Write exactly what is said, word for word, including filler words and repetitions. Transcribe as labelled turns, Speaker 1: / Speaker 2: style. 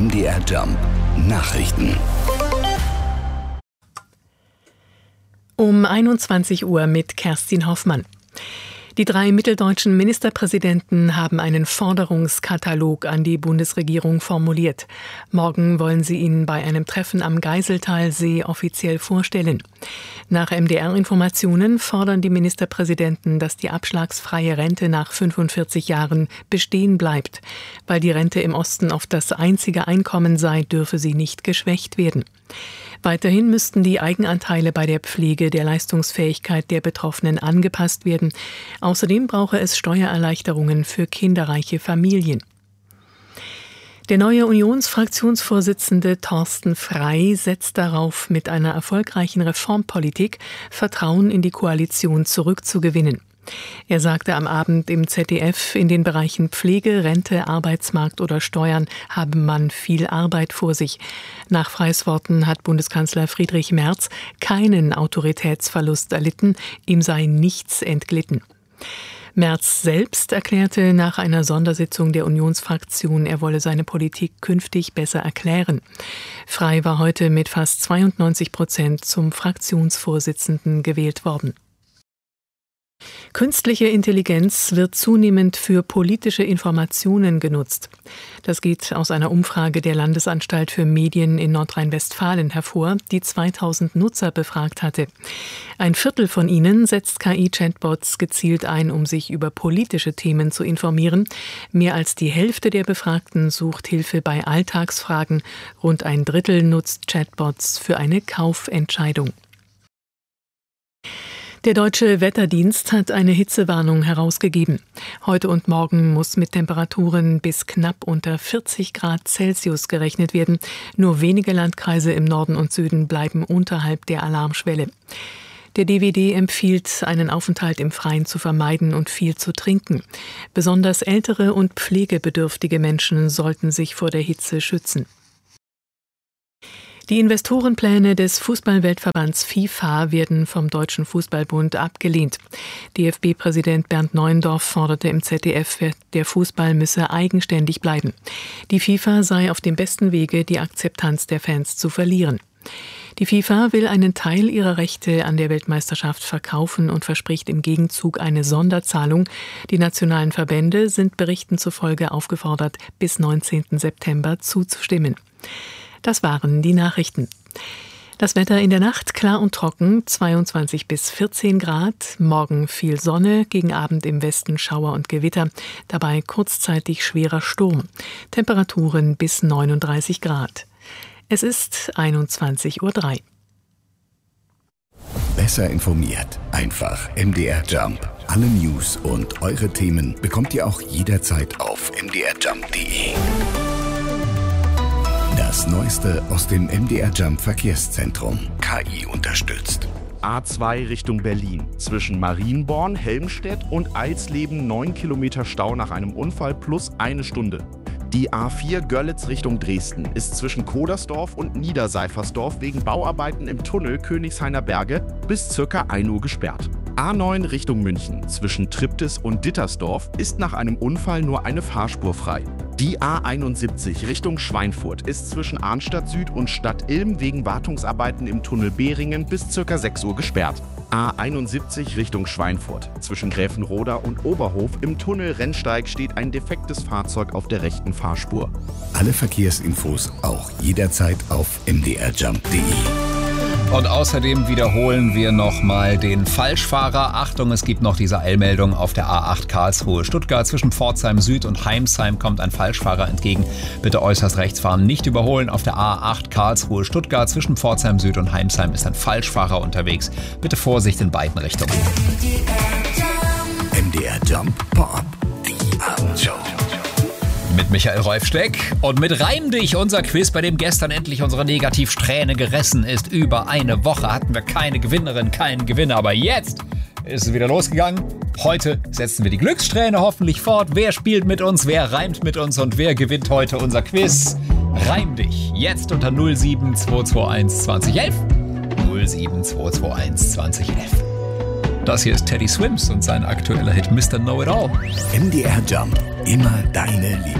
Speaker 1: M D R Jump Nachrichten.
Speaker 2: Um einundzwanzig Uhr mit Kerstin Hoffmann. Die drei mitteldeutschen Ministerpräsidenten haben einen Forderungskatalog an die Bundesregierung formuliert. Morgen wollen sie ihn bei einem Treffen am Geiseltalsee offiziell vorstellen. Nach M D R-Informationen fordern die Ministerpräsidenten, dass die abschlagsfreie Rente nach fünfundvierzig Jahren bestehen bleibt. Weil die Rente im Osten oft das einzige Einkommen sei, dürfe sie nicht geschwächt werden. Weiterhin müssten die Eigenanteile bei der Pflege der Leistungsfähigkeit der Betroffenen angepasst werden. Außerdem brauche es Steuererleichterungen für kinderreiche Familien. Der neue Unionsfraktionsvorsitzende Thorsten Frey setzt darauf, mit einer erfolgreichen Reformpolitik Vertrauen in die Koalition zurückzugewinnen. Er sagte am Abend im Z D F, in den Bereichen Pflege, Rente, Arbeitsmarkt oder Steuern habe man viel Arbeit vor sich. Nach Freys Worten hat Bundeskanzler Friedrich Merz keinen Autoritätsverlust erlitten, ihm sei nichts entglitten. Merz selbst erklärte nach einer Sondersitzung der Unionsfraktion, er wolle seine Politik künftig besser erklären. Frey war heute mit fast zweiundneunzig Prozent zum Fraktionsvorsitzenden gewählt worden. Künstliche Intelligenz wird zunehmend für politische Informationen genutzt. Das geht aus einer Umfrage der Landesanstalt für Medien in Nordrhein-Westfalen hervor, die zweitausend Nutzer befragt hatte. Ein Viertel von ihnen setzt K I-Chatbots gezielt ein, um sich über politische Themen zu informieren. Mehr als die Hälfte der Befragten sucht Hilfe bei Alltagsfragen. Rund ein Drittel nutzt Chatbots für eine Kaufentscheidung. Der Deutsche Wetterdienst hat eine Hitzewarnung herausgegeben. Heute und morgen muss mit Temperaturen bis knapp unter vierzig Grad Celsius gerechnet werden. Nur wenige Landkreise im Norden und Süden bleiben unterhalb der Alarmschwelle. Der D W D empfiehlt, einen Aufenthalt im Freien zu vermeiden und viel zu trinken. Besonders ältere und pflegebedürftige Menschen sollten sich vor der Hitze schützen. Die Investorenpläne des Fußballweltverbands FIFA werden vom Deutschen Fußballbund abgelehnt. D F B-Präsident Bernd Neuendorf forderte im Z D F, der Fußball müsse eigenständig bleiben. Die FIFA sei auf dem besten Wege, die Akzeptanz der Fans zu verlieren. Die FIFA will einen Teil ihrer Rechte an der Weltmeisterschaft verkaufen und verspricht im Gegenzug eine Sonderzahlung. Die nationalen Verbände sind Berichten zufolge aufgefordert, bis neunzehnten September zuzustimmen. Das waren die Nachrichten. Das Wetter in der Nacht klar und trocken, zweiundzwanzig bis vierzehn Grad. Morgen viel Sonne, gegen Abend im Westen Schauer und Gewitter. Dabei kurzzeitig schwerer Sturm. Temperaturen bis neununddreißig Grad. Es ist einundzwanzig Uhr drei.
Speaker 1: Besser informiert. Einfach M D R Jump. Alle News und eure Themen bekommt ihr auch jederzeit auf m d r jump punkt d e. Das Neueste aus dem M D R Jump Verkehrszentrum. K I unterstützt.
Speaker 3: A zwei Richtung Berlin. Zwischen Marienborn, Helmstedt und Eisleben neun Kilometer Stau nach einem Unfall plus eine Stunde. Die A vier Görlitz Richtung Dresden ist zwischen Kodersdorf und Niederseifersdorf wegen Bauarbeiten im Tunnel Königshainer Berge bis circa ein Uhr gesperrt. A neun Richtung München zwischen Triptis und Dittersdorf ist nach einem Unfall nur eine Fahrspur frei. Die A einundsiebzig Richtung Schweinfurt ist zwischen Arnstadt Süd und Stadt Ilm wegen Wartungsarbeiten im Tunnel Behringen bis circa sechs Uhr gesperrt. A einundsiebzig Richtung Schweinfurt. Zwischen Gräfenroda und Oberhof im Tunnel Rennsteig steht ein defektes Fahrzeug auf der rechten Fahrspur.
Speaker 1: Alle Verkehrsinfos auch jederzeit auf m d r jump punkt d e.
Speaker 4: Und außerdem wiederholen wir nochmal den Falschfahrer. Achtung, es gibt noch diese Eilmeldung auf der A acht Karlsruhe-Stuttgart. Zwischen Pforzheim Süd und Heimsheim kommt ein Falschfahrer entgegen. Bitte äußerst rechts fahren, nicht überholen. Auf der A acht Karlsruhe-Stuttgart zwischen Pforzheim Süd und Heimsheim ist ein Falschfahrer unterwegs. Bitte Vorsicht in beiden Richtungen.
Speaker 1: M D R Jump Pop, die Abendshow.
Speaker 4: Mit Michael Rolfsteck und mit Reim dich, unser Quiz, bei dem gestern endlich unsere Negativsträhne gerissen ist. Über eine Woche hatten wir keine Gewinnerin, keinen Gewinner, aber jetzt ist es wieder losgegangen. Heute setzen wir die Glückssträhne hoffentlich fort. Wer spielt mit uns, wer reimt mit uns und wer gewinnt heute unser Quiz? Reim dich jetzt unter null sieben zwei zwei eins zwanzig elf. null sieben zwei zwei eins zwanzig elf. Das hier ist Teddy Swims und sein aktueller Hit Mister Know-It-All.
Speaker 1: M D R Jump, immer deine Liebe.